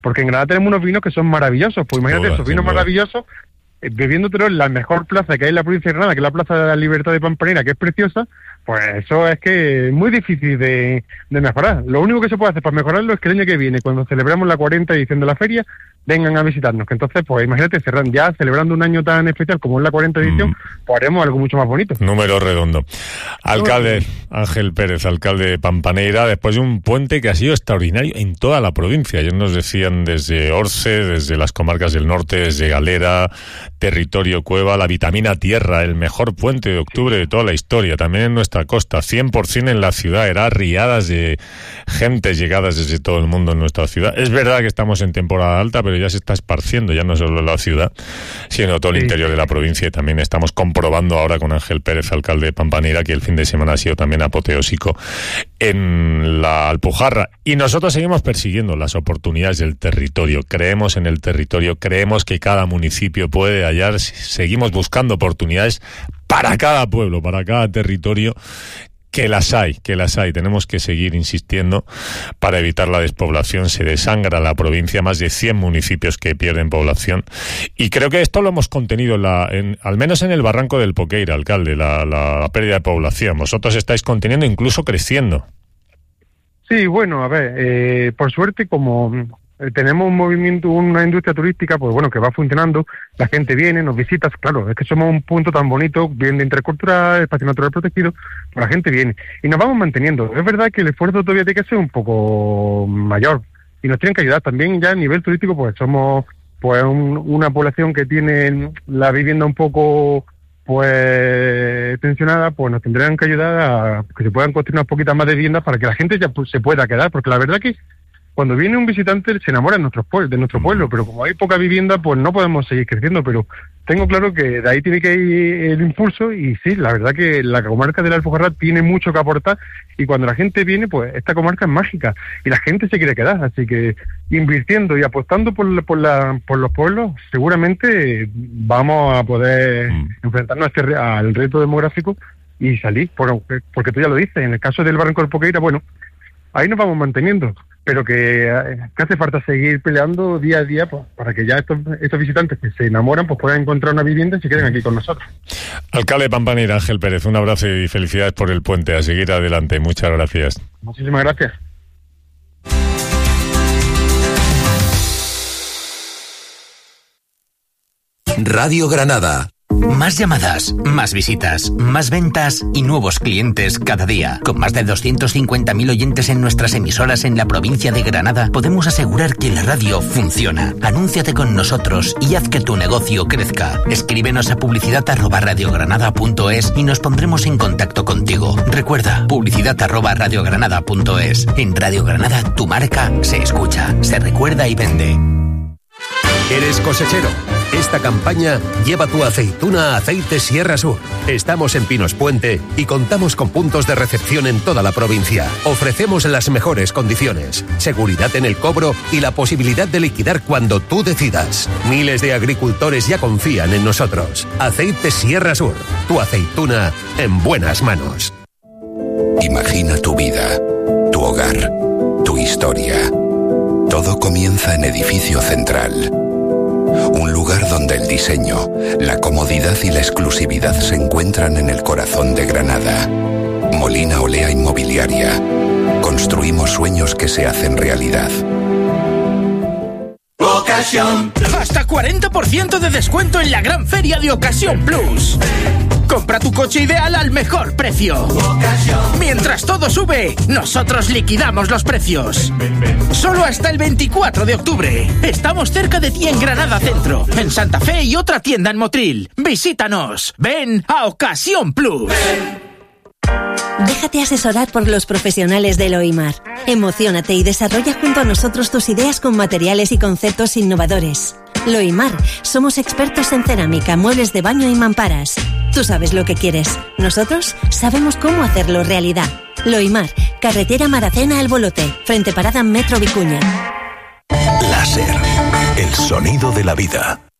Porque en Granada tenemos unos vinos que son maravillosos. Pues imagínate esos vinos maravillosos, bebiéndotelo en la mejor plaza que hay en la provincia de Granada, que es la Plaza de la Libertad de Pampanera, que es preciosa, pues eso es que es muy difícil de mejorar. Lo único que se puede hacer para mejorarlo es que el año que viene, cuando celebramos la 40 edición de la feria, vengan a visitarnos. Que entonces, pues imagínate, ya celebrando un año tan especial como es la 40 edición, pues haremos algo mucho más bonito. Número redondo. Alcalde Ángel Pérez, alcalde de Pampanera, después de un puente que ha sido extraordinario en toda la provincia. Ayer nos decían desde Orce, desde las comarcas del norte, desde Galera, territorio Cueva, la vitamina tierra, el mejor puente de octubre de toda la historia, también en nuestra costa, 100% en la ciudad, era riadas de gente llegadas desde todo el mundo en nuestra ciudad. Es verdad que estamos en temporada alta, pero ya se está esparciendo, ya no solo en la ciudad, sino todo el interior de la provincia, y también estamos comprobando ahora con Ángel Pérez, alcalde de Pampanera, que el fin de semana ha sido también apoteósico en la Alpujarra. Y nosotros seguimos persiguiendo las oportunidades del territorio, creemos en el territorio, creemos que cada municipio puede hallar, seguimos buscando oportunidades para cada pueblo, para cada territorio, que las hay. Tenemos que seguir insistiendo para evitar la despoblación. Se desangra la provincia, más de 100 municipios que pierden población. Y creo que esto lo hemos contenido, al menos en el Barranco del Poqueira, alcalde, la pérdida de población. Vosotros estáis conteniendo, incluso creciendo. Sí, bueno, a ver, por suerte, como tenemos un movimiento, una industria turística, pues bueno, que va funcionando, la gente viene, nos visita, claro, es que somos un punto tan bonito, bien de intercultural, espacio natural protegido, pues la gente viene, y nos vamos manteniendo. Es verdad que el esfuerzo todavía tiene que ser un poco mayor, y nos tienen que ayudar también ya a nivel turístico, pues somos pues una población que tiene la vivienda un poco pues tensionada, pues nos tendrían que ayudar a que se puedan construir unas poquitas más de viviendas para que la gente ya pues, se pueda quedar, porque la verdad que cuando viene un visitante se enamora de nuestro pueblo, pero como hay poca vivienda, pues no podemos seguir creciendo, pero tengo claro que de ahí tiene que ir el impulso, y sí, la verdad que la comarca de la Alpujarra tiene mucho que aportar, y cuando la gente viene, pues esta comarca es mágica, y la gente se quiere quedar, así que invirtiendo y apostando por los pueblos, seguramente vamos a poder enfrentarnos al reto demográfico y salir, porque tú ya lo dices, en el caso del Barranco del Poqueira, bueno, ahí nos vamos manteniendo, pero que hace falta seguir peleando día a día, pues, para que ya estos visitantes que se enamoran pues puedan encontrar una vivienda y se queden aquí con nosotros. Alcalde de Pampanera, Ángel Pérez, un abrazo y felicidades por el puente. A seguir adelante. Muchas gracias. Muchísimas gracias. Radio Granada. Más llamadas, más visitas, más ventas y nuevos clientes cada día. Con más de 250.000 oyentes en nuestras emisoras en la provincia de Granada, podemos asegurar que la radio funciona. Anúnciate con nosotros y haz que tu negocio crezca. Escríbenos a publicidad@radiogranada.es y nos pondremos en contacto contigo. Recuerda, publicidad@radiogranada.es. En Radio Granada, tu marca se escucha, se recuerda y vende. ¿Eres cosechero? Esta campaña lleva tu aceituna a Aceite Sierra Sur. Estamos en Pinos Puente y contamos con puntos de recepción en toda la provincia. Ofrecemos las mejores condiciones, seguridad en el cobro y la posibilidad de liquidar cuando tú decidas. Miles de agricultores ya confían en nosotros. Aceite Sierra Sur, tu aceituna en buenas manos. Imagina tu vida, tu hogar, tu historia. Todo comienza en Edificio Central. Un lugar donde el diseño, la comodidad y la exclusividad se encuentran en el corazón de Granada. Molina Olea Inmobiliaria. Construimos sueños que se hacen realidad. Ocasión. Hasta 40% de descuento en la gran feria de Ocasión Plus. Compra tu coche ideal al mejor precio. Mientras todo sube, nosotros liquidamos los precios. Solo hasta el 24 de octubre. Estamos cerca de ti en Granada Centro, en Santa Fe y otra tienda en Motril. Visítanos. Ven a Ocasión Plus. Déjate asesorar por los profesionales de Loimar. Emociónate y desarrolla junto a nosotros tus ideas con materiales y conceptos innovadores. Loimar, somos expertos en cerámica, muebles de baño y mamparas. Tú sabes lo que quieres. Nosotros sabemos cómo hacerlo realidad. Loimar, carretera Maracena al Bolote, frente parada Metro Vicuña. Láser, el sonido de la vida.